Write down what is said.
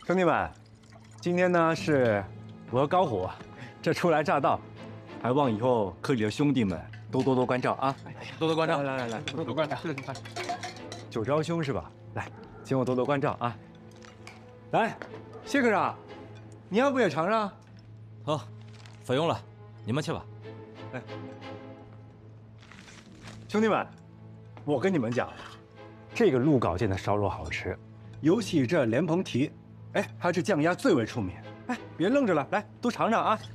兄弟们，今天呢是我和高虎这初来乍到，还望以后科里的兄弟们多关照啊！ 多多关照， 来， 多多关照。 九招兄是吧？来，请我多关照啊！来，谢科长，你要不也尝尝？ 好，不用了，你们去吧。 来，兄弟们，我跟你们讲，这个鹿稿件的烧肉好吃，尤其这莲蓬蹄，哎，还有这酱鸭最为出名。哎，别愣着了，来，都尝尝啊！